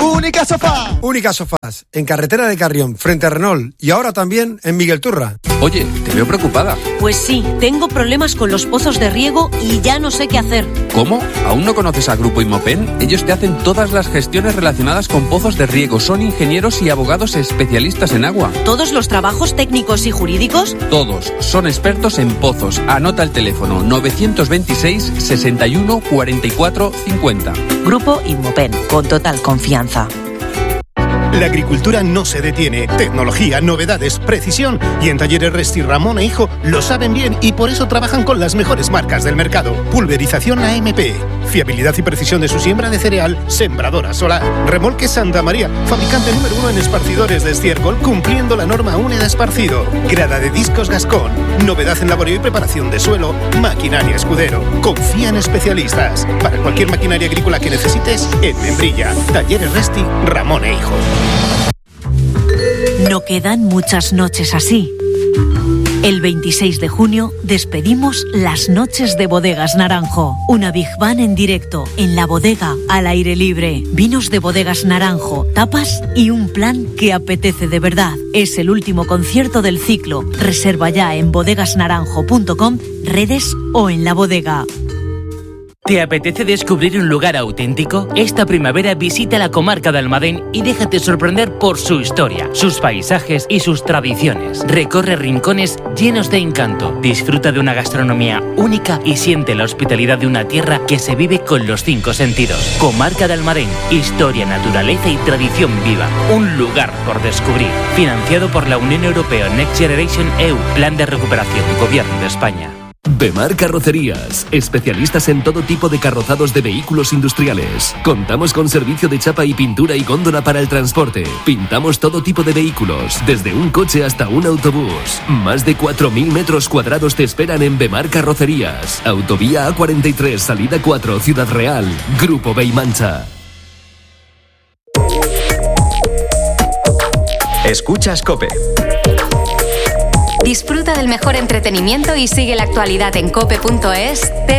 Única Sofá. Única Sofás, en carretera de Carrión, frente a Renault, y ahora también en Miguel Turra. Oye, te veo preocupada. Pues sí, tengo problemas con los pozos de riego y ya no sé qué hacer. ¿Cómo? ¿Aún no conoces a Grupo Inmopen? Ellos te hacen todas las gestiones relacionadas con pozos de riego. Son ingenieros y abogados especialistas en agua. ¿Todos los trabajos técnicos y jurídicos? Todos. Son expertos en pozos. Anota el teléfono 926 61 44 50. Grupo Inmopen, con total confianza. La agricultura no se detiene. Tecnología, novedades, precisión. Y en Talleres Resti Ramón e Hijo lo saben bien y por eso trabajan con las mejores marcas del mercado. Pulverización AMP. Fiabilidad y precisión de su siembra de cereal. Sembradora solar. Remolque Santa María. Fabricante número 1 en esparcidores de estiércol, cumpliendo la norma UNE de esparcido. Grada de discos Gascón. Novedad en laboreo y preparación de suelo. Maquinaria Escudero. Confía en especialistas. Para cualquier maquinaria agrícola que necesites, en Membrilla. Talleres Resti Ramón e Hijo. No quedan muchas noches así. El 26 de junio despedimos las noches de Bodegas Naranjo. Una Big Band en directo, en la bodega, al aire libre. Vinos de Bodegas Naranjo, tapas y un plan que apetece de verdad. Es el último concierto del ciclo. Reserva ya en bodegasnaranjo.com, redes o en la bodega. ¿Te apetece descubrir un lugar auténtico? Esta primavera visita la comarca de Almadén y déjate sorprender por su historia, sus paisajes y sus tradiciones. Recorre rincones llenos de encanto, disfruta de una gastronomía única y siente la hospitalidad de una tierra que se vive con los 5 sentidos. Comarca de Almadén, historia, naturaleza y tradición viva. Un lugar por descubrir. Financiado por la Unión Europea Next Generation EU, Plan de Recuperación, Gobierno de España. Bemar Carrocerías, especialistas en todo tipo de carrozados de vehículos industriales. Contamos con servicio de chapa y pintura y góndola para el transporte. Pintamos todo tipo de vehículos, desde un coche hasta un autobús. Más de 4.000 metros cuadrados te esperan en Bemar Carrocerías. Autovía A43, salida 4, Ciudad Real. Grupo Beimancha. Escuchas COPE. Disfruta del mejor entretenimiento y sigue la actualidad en cope.es.